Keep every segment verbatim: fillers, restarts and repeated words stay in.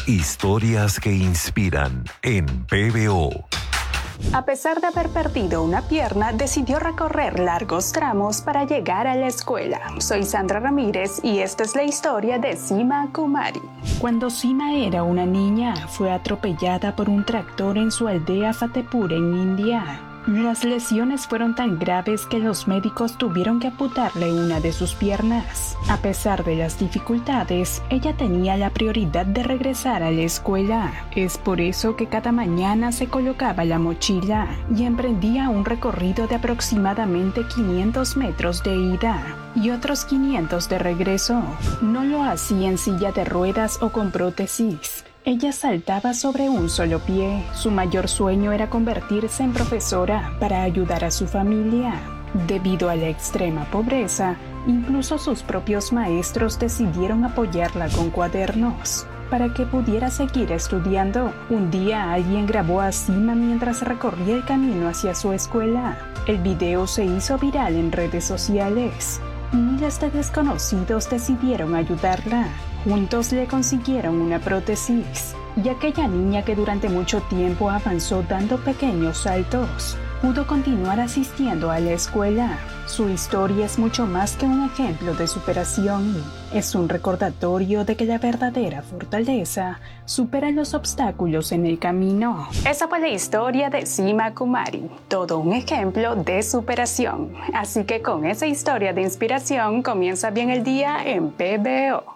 Historias que inspiran en P B O. A pesar de haber perdido una pierna, decidió recorrer largos tramos para llegar a la escuela. Soy Sandra Ramírez y esta es la historia de Sima Kumari. Cuando Sima era una niña, fue atropellada por un tractor en su aldea Fatehpur en India. Las lesiones fueron tan graves que los médicos tuvieron que amputarle una de sus piernas. A pesar de las dificultades, ella tenía la prioridad de regresar a la escuela. Es por eso que cada mañana se colocaba la mochila y emprendía un recorrido de aproximadamente quinientos metros de ida y otros quinientos de regreso. No lo hacía en silla de ruedas o con prótesis. Ella saltaba sobre un solo pie. Su mayor sueño era convertirse en profesora para ayudar a su familia. Debido a la extrema pobreza, incluso sus propios maestros decidieron apoyarla con cuadernos para que pudiera seguir estudiando. Un día alguien grabó a Sima mientras recorría el camino hacia su escuela. El video se hizo viral en redes sociales y miles de desconocidos decidieron ayudarla. Juntos le consiguieron una prótesis y aquella niña que durante mucho tiempo avanzó dando pequeños saltos pudo continuar asistiendo a la escuela. Su historia es mucho más que un ejemplo de superación. Es un recordatorio de que la verdadera fortaleza supera los obstáculos en el camino. Esa fue la historia de Sima Kumari, todo un ejemplo de superación. Así que con esa historia de inspiración comienza bien el día en P B O.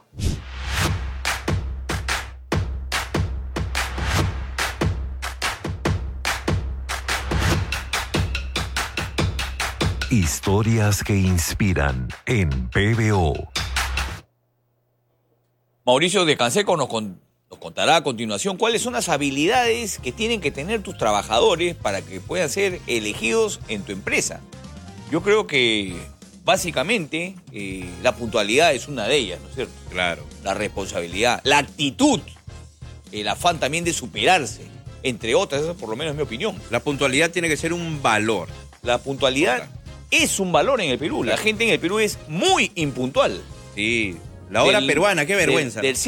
Historias que inspiran en P B O. Mauricio de Canseco nos, con, nos contará a continuación cuáles son las habilidades que tienen que tener tus trabajadores para que puedan ser elegidos en tu empresa. Yo creo que básicamente eh, la puntualidad es una de ellas, ¿no es cierto? Claro. La responsabilidad, la actitud, el afán también de superarse, entre otras, esa por lo menos es mi opinión. La puntualidad tiene que ser un valor. La puntualidad es un valor en el Perú. La gente en el Perú es muy impuntual. Sí, la hora Del- peruana, qué vergüenza. Del, del